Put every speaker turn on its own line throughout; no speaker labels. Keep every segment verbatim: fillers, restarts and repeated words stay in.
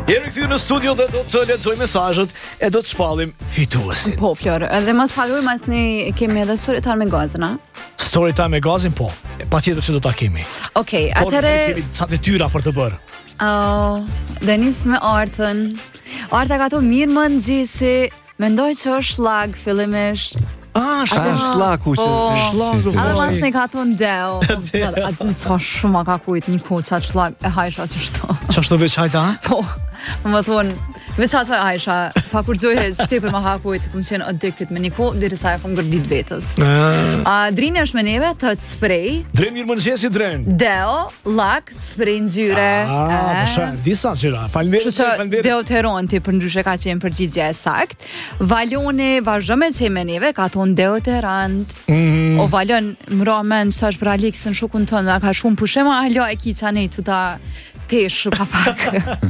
Jemi këthy në studio dhe do të lexoj mesazhet e do të shpallim fituesin.
Po, Flor, edhe mos harroj mas ne kemi edhe story time me gazën, a?
Story time me gazin, po. Patjetër që do ta kemi.
Okej,
Po,
atëre
ne kemi ca detyra për të bërë.
Oh, Denis me Artën. Arta ka thonë mirë mëngjesi. Mendoj që është shlag fillimisht.
Ah,
Atë-
shlaku që
Po.
Shlagu.
Edhe mas ne ka thonë deo. Atë sa shumë ka kujt një kohë qatë shlag e hajsha që shto.
Ç'është veç hajta?
Po, më thonë, veç atë hajsha, pa kur gjoj heq, tepër më ha kujt, këm qenë addicted me një kohë, derisa e kom gërdit vetës. A, Drini është me neve, të të spray,
Dren mirë mëngjesi Dren.
deo, lak, spray ngjyre.
Ah,
e.
më shën, disa gjëra. Faleminderit,
Kështu që
faleminderit.
deoteron ti për ndryshe ka qenë përgjigje e sakt. Valoni vazhdo me që me neve, ka thonë deoterant. O Valon, mra men që është për Alexën shukun tonë, a ka shumë pushema, alo e ki qa nej të ta tesh pa pak.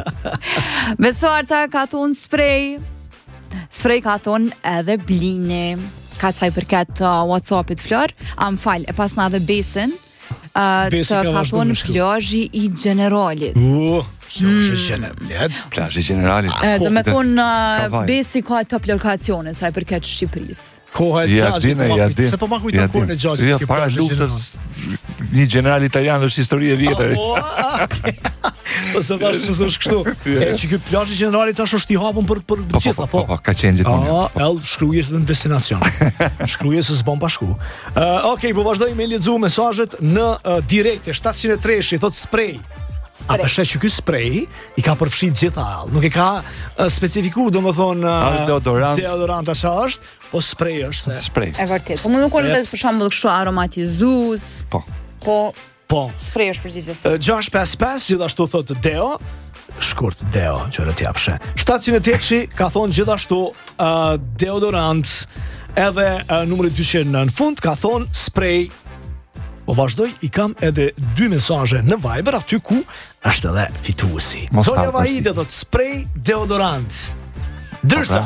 Besuarta ka thonë spray. Spray ka thonë edhe Blini. Ka qaj përket uh, WhatsAppit Flor. Am fal, e pas na dhe Besin. Uh,
Besi
që
ka
ka
vazhdu
thonë
me shkru.
plazhi i Generalit.
U, kjo është gjenerat.
plazhi generali.
E, do me
Des-
thonë
ka
uh,
vaj.
Besi ka top lokacione sa i përket Shqipërisë.
Koha e
Ja
gjagjit,
dine,
po ma
ja
kujt-
din.
se po ma kujton kohën e gjagjit.
Ja,
që
para
plazhi
luftës një general italian është histori e vjetër.
O, okay. Po se tash mësë është kështu. E që ky plazhi generali tash është i hapur për për
Po, po,
gjitha,
po, po, ka qenë gjithmonë.
Ah, el shkrujes në destinacion. Shkrujes se s'bën pa shku. Uh, Okej, po vazhdoj me lexu mesazhet në uh, direkte shtatëqind e tre i thot spray. A përshë që ky spray i ka përfshit gjitha all. Nuk e ka uh, specifiku, domethënë uh,
Është deodorant.
Deodorant sa është, po spray është se.
Spray.
E vërtet. Po më nuk është vetë për shembull kështu aromatizues.
Po.
Po
Po.
spray është përgjithësi.
Uh, gjashtë pesë pesë gjithashtu thot Deo. Shkurt Deo, që në t'japshe. shtatëqind e tetë ka thonë gjithashtu uh, deodorant, edhe uh, numri dyqind në fund ka thonë spray. Po vazhdoj, i kam edhe dy mesazhe në Viber aty ku është edhe fituesi.
Mos
Sonja
harro,
Vahide thot spray deodorant. Dërsa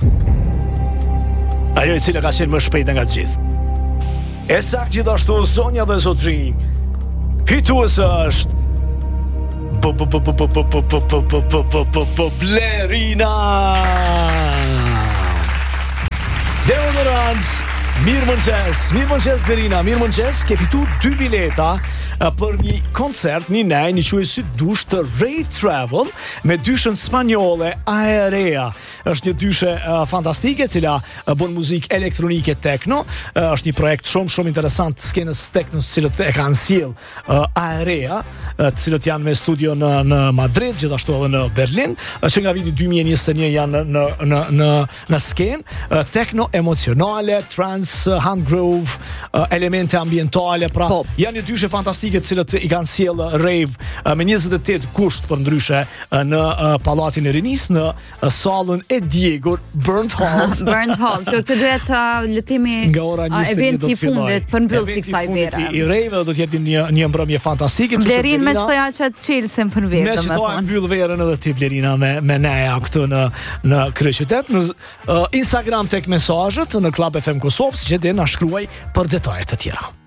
ajo e cila ka qenë më shpejt nga të gjithë. E sakt gjithashtu Sonja dhe Zotrin. Fituesi është Po po po po po po po po po po po po po po Blerina. Deodorant. Mirë mëngjes, mirë mëngjes Blerina, mirë mëngjes, ke fitu dy bileta uh, për një koncert, një nej, një quaj si dush të Rave Travel me dyshën spanjolle Aerea. Është një dyshe uh, fantastike, cila uh, bën muzikë elektronike techno. Uh, është një projekt shumë shumë interesant të skenës techno, të cilët e kanë sjell uh, Aerea, uh, të cilët janë me studio në në Madrid, gjithashtu edhe në Berlin, uh, që nga viti dy mijë e njëzet e një janë në në në në skenë uh, techno emocionale, trance, uh, hand groove, uh, elemente ambientale, pra
Po.
janë një dyshe fantastike të cilët i kanë sjell uh, rave uh, me njëzet e tetë kusht për ndryshe uh, në uh, Pallatin e Rinis, në uh, sallën e Diegur Burnt Hall.
Burnt Hall, kjo të duhet uh, le të themi
Nga ora
uh,
njëzet e një
eventi
do
i
të filloj.
fundit për mbyllje
Eventi i
kësaj
fundit
vere.
I, i rave do të jetë një një mbrëmje fantastike. kështu që
Blerin me
Blerina-
çtoja që të çelsin për vetë,
Me që ta
domethënë.
mbyll verën edhe ti Blerina me me neja këtu në në kryeqytet, në uh, Instagram tek mesazhet në Club F M Kosovë, që dhe na shkruaj për detajet të tjera.